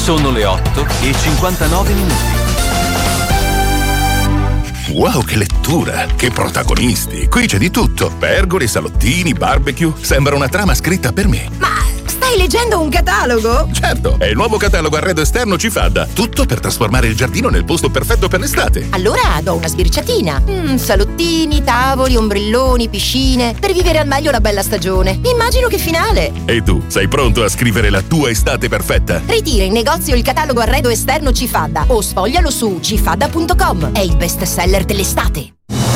Sono le 8:59. Wow, che lettura! Che protagonisti! Qui c'è di tutto. Pergole, salottini, barbecue. Sembra una trama scritta per me. Ma stai leggendo un catalogo? Certo, è il nuovo catalogo arredo esterno Cifadda. Tutto per trasformare il giardino nel posto perfetto per l'estate. Allora do una sbirciatina. Salottini, tavoli, ombrelloni, piscine. Per vivere al meglio la bella stagione. Immagino che finale. E tu, sei pronto a scrivere la tua estate perfetta? Ritira in negozio il catalogo arredo esterno Cifadda o sfoglialo su cifadda.com. È il best seller dell'estate.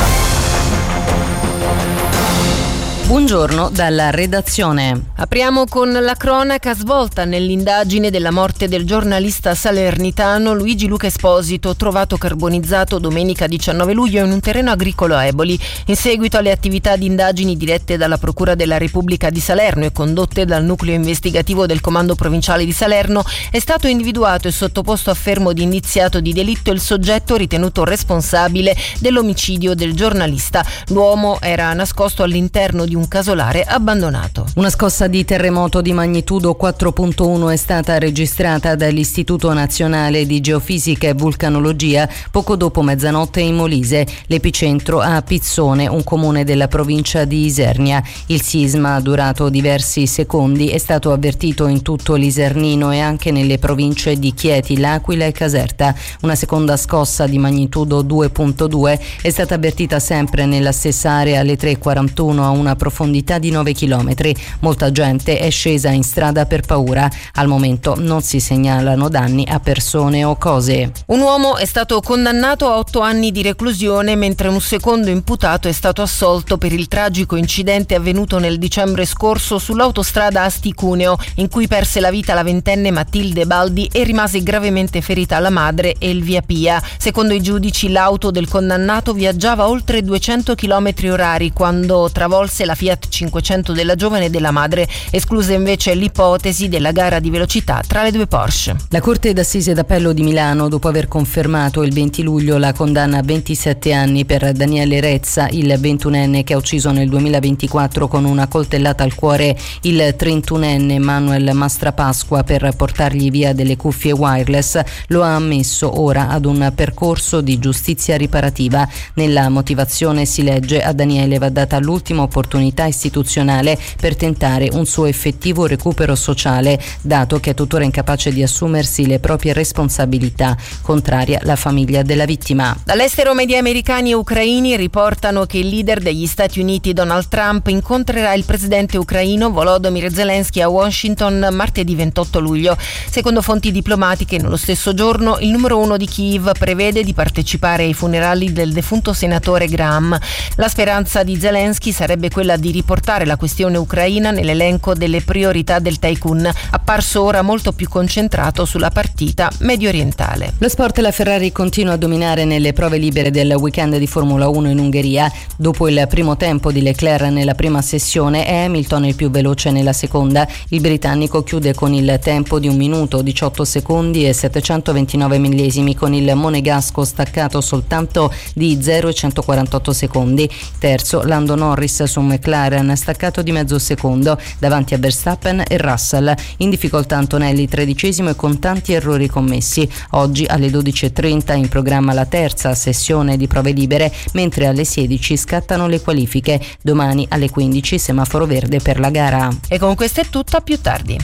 Buongiorno dalla redazione. Apriamo con la cronaca svolta nell'indagine della morte del giornalista salernitano Luigi Luca Esposito, trovato carbonizzato domenica 19 luglio in un terreno agricolo a Eboli. In seguito alle attività di indagini dirette dalla Procura della Repubblica di Salerno e condotte dal nucleo investigativo del Comando Provinciale di Salerno, è stato individuato e sottoposto a fermo di indiziato di delitto il soggetto ritenuto responsabile dell'omicidio del giornalista. L'uomo era nascosto all'interno di un casolare abbandonato. Una scossa di terremoto di magnitudo 4.1 è stata registrata dall'Istituto Nazionale di Geofisica e Vulcanologia poco dopo mezzanotte in Molise, l'epicentro a Pizzone, un comune della provincia di Isernia. Il sisma, durato diversi secondi, è stato avvertito in tutto l'Isernino e anche nelle province di Chieti, L'Aquila e Caserta. Una seconda scossa di magnitudo 2.2 è stata avvertita sempre nella stessa area alle 3:41 a una profondità di 9 chilometri. Molta gente è scesa in strada per paura. Al momento non si segnalano danni a persone o cose. Un uomo è stato condannato a 8 anni di reclusione, mentre un secondo imputato è stato assolto per il tragico incidente avvenuto nel dicembre scorso sull'autostrada Asti-Cuneo, in cui perse la vita la ventenne Matilde Baldi e rimase gravemente ferita la madre Elvia Pia. Secondo i giudici, l'auto del condannato viaggiava oltre 200 km/h quando travolse la Fiat 500 della giovane e della madre, esclusa invece l'ipotesi della gara di velocità tra le due Porsche. La Corte d'Assise d'Appello di Milano, dopo aver confermato il 20 luglio la condanna a 27 anni per Daniele Rezza, il 21enne che ha ucciso nel 2024 con una coltellata al cuore il 31enne Manuel Mastrapasqua per portargli via delle cuffie wireless, lo ha ammesso ora ad un percorso di giustizia riparativa. Nella motivazione si legge: a Daniele va data l'ultima opportunità istituzionale per tentare un suo effettivo recupero sociale, dato che è tuttora incapace di assumersi le proprie responsabilità, contraria la famiglia della vittima. Dall'estero, media americani e ucraini riportano che il leader degli Stati Uniti Donald Trump incontrerà il presidente ucraino Volodymyr Zelensky a Washington martedì 28 luglio. Secondo fonti diplomatiche, nello stesso giorno il numero 1 di Kiev prevede di partecipare ai funerali del defunto senatore Graham. La speranza di Zelensky sarebbe quella di riportare la questione ucraina nell'elenco delle priorità del tycoon, apparso ora molto più concentrato sulla partita mediorientale. Lo sport: la Ferrari continua a dominare nelle prove libere del weekend di Formula 1 in Ungheria. Dopo il primo tempo di Leclerc nella prima sessione, è Hamilton il più veloce nella seconda. Il britannico chiude con il tempo di 1 minuto 18 secondi e 729 millesimi, con il monegasco staccato soltanto di 0,148 secondi. Terzo Lando Norris su McLaren, staccato di mezzo secondo davanti a Verstappen e Russell. In difficoltà Antonelli, 13° e con tanti errori commessi. Oggi alle 12:30 in programma la terza sessione di prove libere, mentre alle 16 scattano le qualifiche. Domani alle 15 semaforo verde per la gara. E con questo è tutto, a più tardi.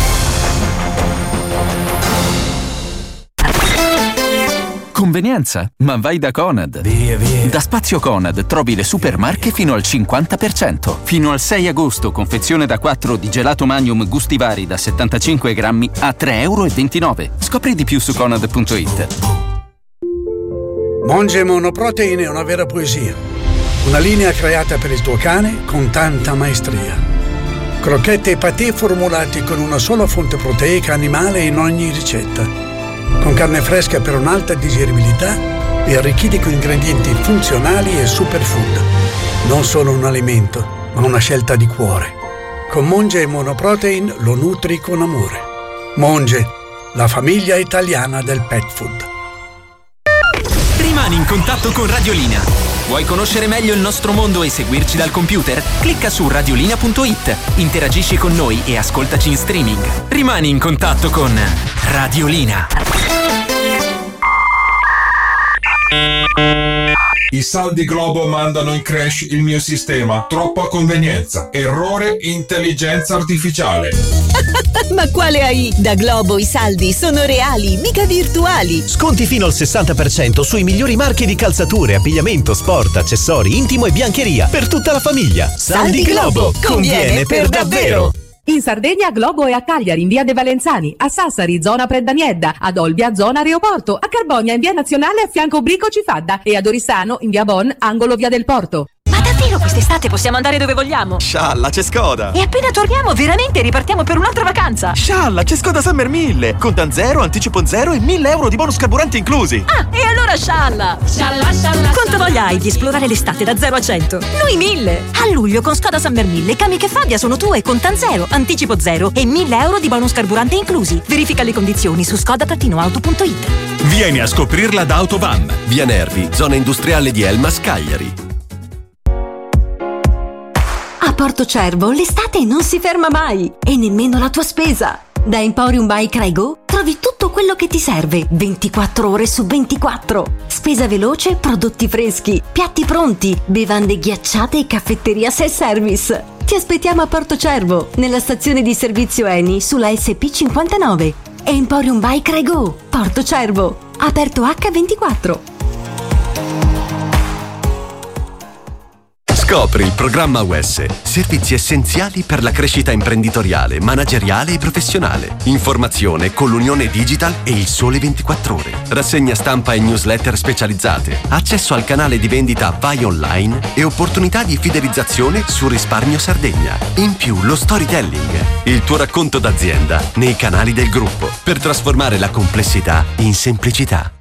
Convenienza, ma vai da Conad. Via. Da Spazio Conad trovi le super marche fino al 50%. Fino al 6 agosto, confezione da 4 di gelato Magnum gusti vari da 75 grammi a €3,29. Scopri di più su Conad.it. Monge Monoprotein è una vera poesia. Una linea creata per il tuo cane con tanta maestria. Crocchette e patè formulati con una sola fonte proteica animale in ogni ricetta. Con carne fresca per un'alta digeribilità e arricchiti con ingredienti funzionali e superfood. Non solo un alimento, ma una scelta di cuore. Con Monge Monoprotein lo nutri con amore. Monge, la famiglia italiana del pet food. Rimani in contatto con Radiolinea. Vuoi conoscere meglio il nostro mondo e seguirci dal computer? Clicca su radiolinea.it, interagisci con noi e ascoltaci in streaming. Rimani in contatto con Radiolina. I saldi Globo mandano in crash il mio sistema. Troppa convenienza. Errore intelligenza artificiale. Ma quale AI? Da Globo i saldi sono reali, mica virtuali. Sconti fino al 60% sui migliori marchi di calzature, abbigliamento, sport, accessori, intimo e biancheria per tutta la famiglia. Saldi Globo, conviene per davvero. In Sardegna Globo è a Cagliari in via De Valenzani, a Sassari zona Preddaniedda, ad Olbia zona Aeroporto, a Carbonia in via Nazionale a fianco Brico Cifadda e ad Oristano in via Bon angolo via del Porto. Ma davvero quest'estate possiamo andare dove vogliamo? Scialla, c'è Skoda! E appena torniamo veramente ripartiamo per un'altra vacanza! Scialla, c'è Skoda Summer 1000! Contan zero, anticipo zero e 1.000 euro di bonus carburante inclusi! Ah, e allora scialla! Scialla, scialla! Quanta voglia hai di esplorare l'estate da 0 a 100? Noi 1000! A luglio con Skoda Summer 1000 i cami che Fabia sono tue, contan zero, anticipo zero e 1.000 euro di bonus carburante inclusi. Verifica le condizioni su skoda-auto.it. Vieni a scoprirla da Autovan. Via Nervi, zona industriale di Elmas, Cagliari. A Porto Cervo l'estate non si ferma mai e nemmeno la tua spesa. Da Emporium by Crego trovi tutto quello che ti serve 24 ore su 24. Spesa veloce, prodotti freschi, piatti pronti, bevande ghiacciate e caffetteria self-service. Ti aspettiamo a Porto Cervo, nella stazione di servizio Eni sulla SP59. Emporium by Crego, Porto Cervo, aperto H24. Scopri il programma UES, servizi essenziali per la crescita imprenditoriale, manageriale e professionale. Informazione con l'Unione Digital e il Sole 24 Ore. Rassegna stampa e newsletter specializzate, accesso al canale di vendita Vai Online e opportunità di fidelizzazione su Risparmio Sardegna. In più lo storytelling, il tuo racconto d'azienda nei canali del gruppo per trasformare la complessità in semplicità.